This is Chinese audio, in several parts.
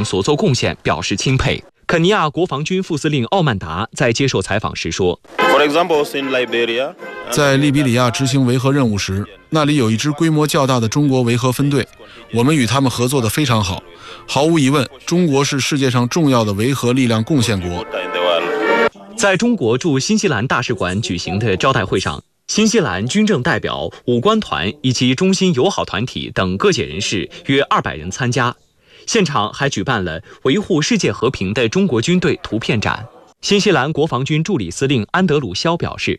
等所作贡献表示钦佩。肯尼亚国防军副司令奥曼达在接受采访时说， 在利比里亚执行维和任务时，那里有一支规模较大的中国维和分队，我们与他们合作得非常好。毫无疑问，中国是世界上重要的维和力量贡献国。 在中国驻新西兰大使馆举行的招待会上，新西兰军政代表、武官团以及中新友好团体等各界人士约200人参加。现场还举办了维护世界和平的中国军队图片展。新西兰国防军助理司令安德鲁肖表示，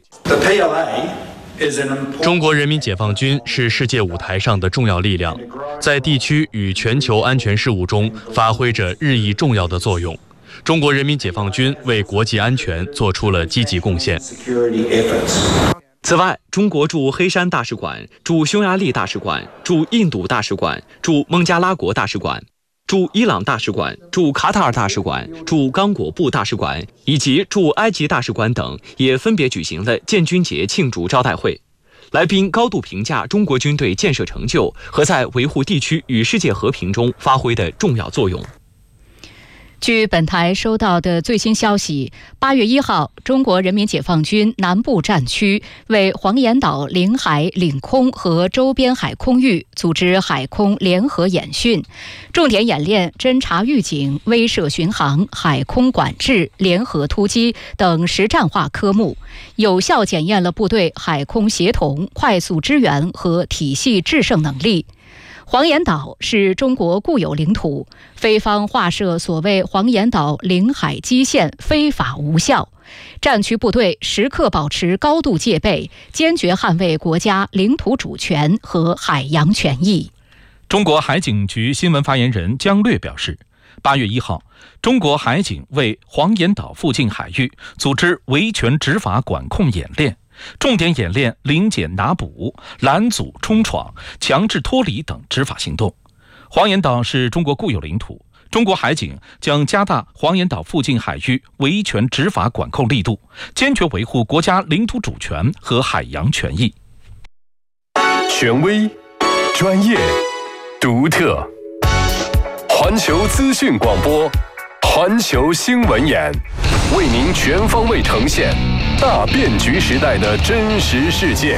中国人民解放军是世界舞台上的重要力量，在地区与全球安全事务中发挥着日益重要的作用。中国人民解放军为国际安全做出了积极贡献。 此外，中国驻黑山大使馆、驻匈牙利大使馆、驻印度大使馆、驻孟加拉国大使馆、驻伊朗大使馆、驻卡塔尔大使馆、驻刚果布大使馆以及驻埃及大使馆等也分别举行了建军节庆祝招待会。来宾高度评价中国军队建设成就和在维护地区与世界和平中发挥的重要作用。 据本台收到的最新消息，8月1号，中国人民解放军南部战区为黄岩岛领海、领空和周边海空域组织海空联合演训，重点演练侦察预警、威慑巡航、海空管制、联合突击等实战化科目，有效检验了部队海空协同、快速支援和体系制胜能力。黄岩岛是中国固有领土，非方划设所谓黄岩岛领海基线非法无效。战区部队时刻保持高度戒备，坚决捍卫国家领土主权和海洋权益。 中国海警局新闻发言人姜略表示，8月1号，中国海警为黄岩岛附近海域组织维权执法管控演练，重点演练临检拿捕、拦阻冲闯、强制脱离等执法行动。黄岩岛是中国固有领土，中国海警将加大黄岩岛附近海域维权执法管控力度，坚决维护国家领土主权和海洋权益。 权威、专业、独特，环球资讯广播，环球新闻眼，为您全方位呈现大变局时代的真实世界。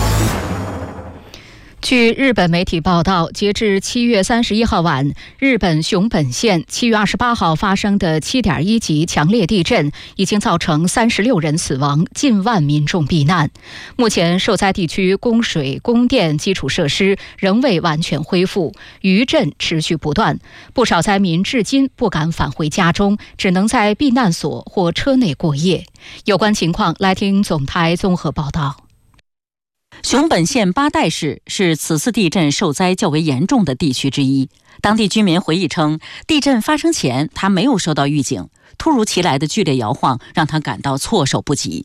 据日本媒体报道，截至7月31号晚，日本熊本县7月28号发生的7.1级强烈地震已经造成36人死亡，近万民众避难。目前受灾地区供水、供电基础设施仍未完全恢复，余震持续不断，不少灾民至今不敢返回家中，只能在避难所或车内过夜。有关情况，来听总台综合报道。 熊本县八代市是此次地震受灾较为严重的地区之一。当地居民回忆称，地震发生前他没有收到预警，突如其来的剧烈摇晃让他感到措手不及。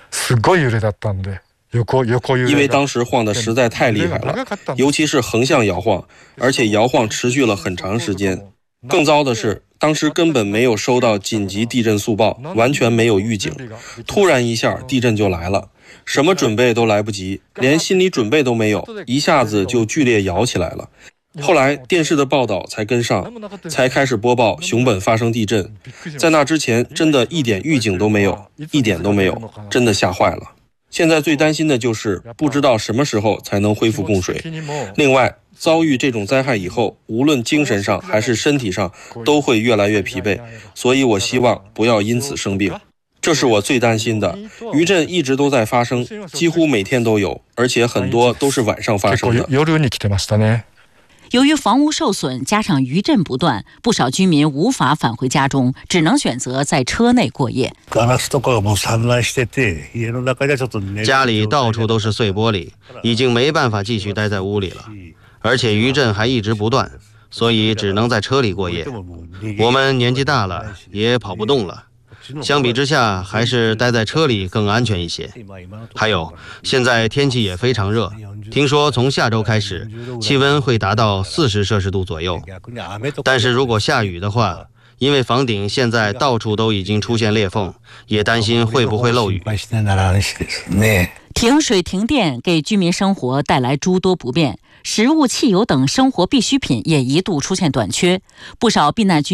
因为当时晃得实在太厉害了，尤其是横向摇晃，而且摇晃持续了很长时间。更糟的是，当时根本没有收到紧急地震速报，完全没有预警，突然一下地震就来了，什么准备都来不及，连心理准备都没有，一下子就剧烈摇起来了。后来电视的报道才跟上，才开始播报熊本发生地震。在那之前，真的一点预警都没有，一点都没有，真的吓坏了。现在最担心的就是不知道什么时候才能恢复供水。另外，遭遇这种灾害以后，无论精神上还是身体上都会越来越疲惫，所以我希望不要因此生病，这是我最担心的。余震一直都在发生，几乎每天都有，而且很多都是晚上发生的。 由于房屋受损，加上余震不断，不少居民无法返回家中，只能选择在车内过夜。 家里到处都是碎玻璃，已经没办法继续待在屋里了，而且余震还一直不断，所以只能在车里过夜。我们年纪大了，也跑不动了，相比之下，还是待在车里更安全一些。还有，现在天气也非常热，听说从下周开始，气温会达到40摄氏度左右。但是如果下雨的话，因为房顶现在到处都已经出现裂缝，也担心会不会漏雨。 停水停电给居民生活带来诸多不便，食物、汽油等生活必需品也一度出现短缺，不少避难居